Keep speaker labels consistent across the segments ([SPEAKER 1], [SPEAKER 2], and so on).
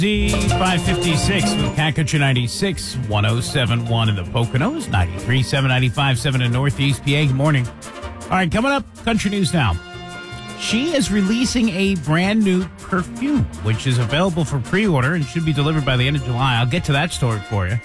[SPEAKER 1] Z556 with Cat Country 96, 107.1 in the Poconos, 93.7, 95.7 in Northeast PA. Good morning. All right, coming up, country news now. She is releasing a brand new perfume, which is available for pre-order and should be delivered by the end of July. I'll get to that story for you.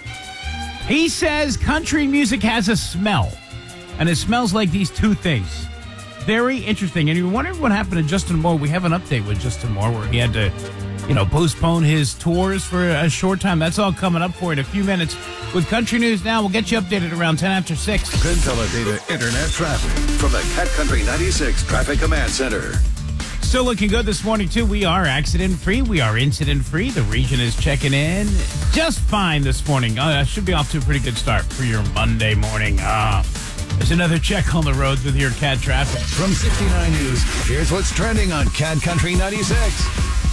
[SPEAKER 1] He says country music has a smell, and it smells like these two things. Very interesting. And you're wondering what happened to Justin Moore. We have an update with Justin Moore where he had to postpone his tours for a short time. That's all coming up for you in a few minutes. With Country News Now, we'll get you updated around 10 after 6.
[SPEAKER 2] Consolidated Internet traffic from the Cat Country 96 Traffic Command Center.
[SPEAKER 1] Still looking good this morning, too. We are accident-free. We are incident-free. The region is checking in just fine this morning. Should be off to a pretty good start for your Monday morning. There's another check on the roads with your Cat traffic.
[SPEAKER 2] From 69 News, here's what's trending on Cat Country 96.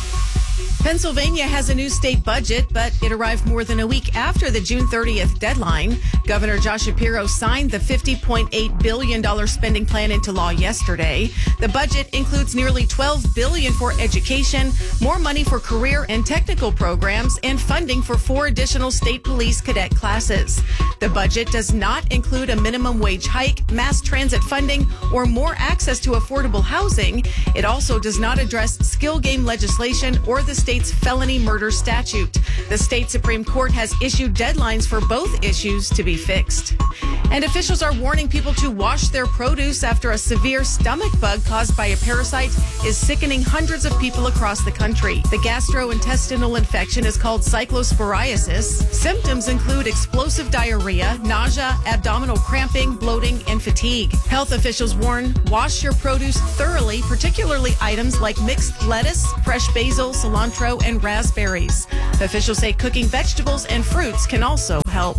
[SPEAKER 3] Pennsylvania has a new state budget, but it arrived more than a week after the June 30th deadline. Governor Josh Shapiro signed the $50.8 billion spending plan into law yesterday. The budget includes nearly $12 billion for education, more money for career and technical programs, and funding for 4 additional state police cadet classes. The budget does not include a minimum wage hike, mass transit funding, or more access to affordable housing. It also does not address skill game legislation or the state's felony murder statute. The state Supreme Court has issued deadlines for both issues to be fixed. And officials are warning people to wash their produce after a severe stomach bug caused by a parasite is sickening hundreds of people across the country. The gastrointestinal infection is called cyclosporiasis. Symptoms include explosive diarrhea, nausea, abdominal cramping, bloating, and fatigue. Health officials warn, wash your produce thoroughly, particularly items like mixed lettuce, fresh basil, cilantro, and raspberries. Officials say cooking vegetables and fruits can also help.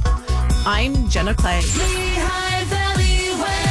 [SPEAKER 3] I'm Jenna Clay.
[SPEAKER 4] Lehigh Valley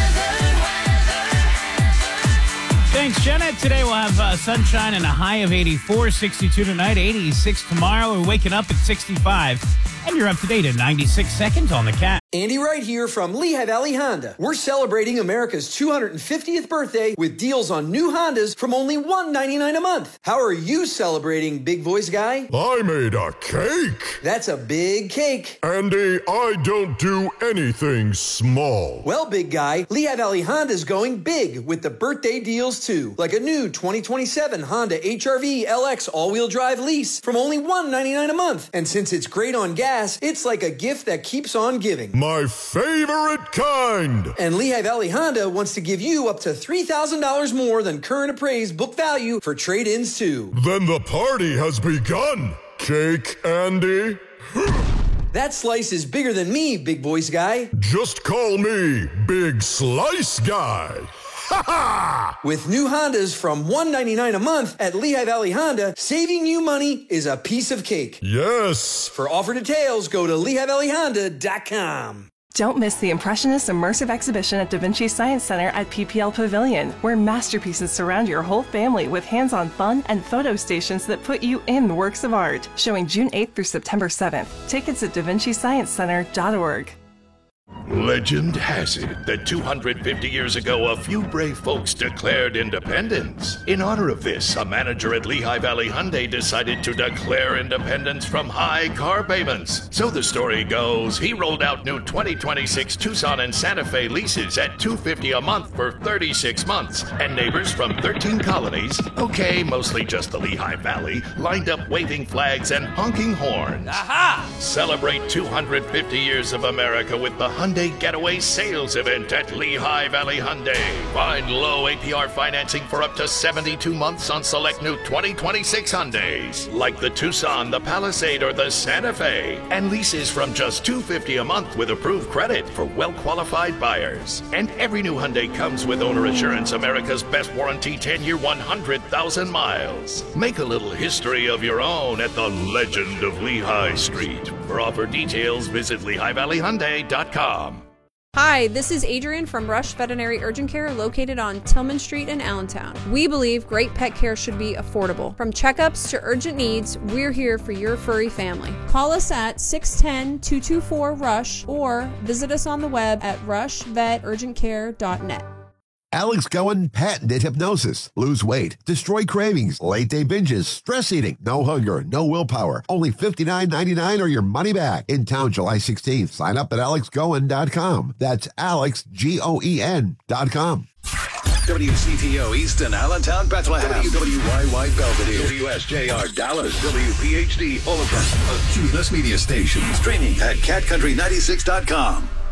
[SPEAKER 4] weather.
[SPEAKER 1] Thanks, Jenna. Today we'll have sunshine and a high of 84, 62 tonight, 86 tomorrow. We're waking up at 65. And you're up to date in 96 seconds on the Cat.
[SPEAKER 5] Andy Wright here from Lehigh Valley Honda. We're celebrating America's 250th birthday with deals on new Hondas from only $199 a month. How are you celebrating, big voice guy?
[SPEAKER 6] I made a cake.
[SPEAKER 5] That's a big cake.
[SPEAKER 6] Andy, I don't do anything small.
[SPEAKER 5] Well, big guy, Lehigh Valley Honda's going big with the birthday deals too. Like a new 2027 Honda HR-V LX all-wheel drive lease from only $199 a month. And since it's great on gas, it's like a gift that keeps on giving.
[SPEAKER 6] My favorite kind.
[SPEAKER 5] And Lehigh Valley Honda wants to give you up to $3,000 more than current appraised book value for trade-ins too.
[SPEAKER 6] Then the party has begun. Cake, Andy?
[SPEAKER 5] That slice is bigger than me, big voice guy.
[SPEAKER 6] Just call me Big Slice Guy.
[SPEAKER 5] With new Hondas from $199 a month at Lehigh Valley Honda, saving you money is a piece of cake.
[SPEAKER 6] Yes.
[SPEAKER 5] For offer details, go to LehighValleyHonda.com.
[SPEAKER 7] Don't miss the Impressionist Immersive Exhibition at Da Vinci Science Center at PPL Pavilion, where masterpieces surround your whole family with hands-on fun and photo stations that put you in the works of art. Showing June 8th through September 7th. Tickets at davincisciencecenter.org.
[SPEAKER 8] Legend has it that 250 years ago, a few brave folks declared independence. In honor of this, a manager at Lehigh Valley Hyundai decided to declare independence from high car payments. So the story goes, he rolled out new 2026 Tucson and Santa Fe leases at $250 a month for 36 months. And neighbors from 13 colonies, okay, mostly just the Lehigh Valley, lined up waving flags and honking horns.
[SPEAKER 1] Aha!
[SPEAKER 8] Celebrate 250 years of America with the Hyundai Getaway Sales Event at Lehigh Valley Hyundai. Find low APR financing for up to 72 months on select new 2026 Hyundais, like the Tucson, the Palisade, or the Santa Fe. And leases from just $250 a month with approved credit for well-qualified buyers. And every new Hyundai comes with Owner Assurance, America's best warranty, 10-year, 100,000 miles. Make a little history of your own at the Legend of Lehigh Street. For offer details, visit LehighValleyHyundai.com.
[SPEAKER 9] Hi, this is Adrian from Rush Veterinary Urgent Care located on Tillman Street in Allentown. We believe great pet care should be affordable. From checkups to urgent needs, we're here for your furry family. Call us at 610-224-RUSH or visit us on the web at rushveturgentcare.net.
[SPEAKER 10] Alex Goen patented hypnosis. Lose weight, destroy cravings, late day binges, stress eating, no hunger, no willpower. Only $59.99 or your money back. In town July 16th. Sign up at alexgoen.com. That's alexgoen.com.
[SPEAKER 2] WCTO Easton, Allentown, Bethlehem. WWYY Belvedere. WSJR Dallas. WPHD Overland. A Cumulus Media Station. Streaming at catcountry96.com.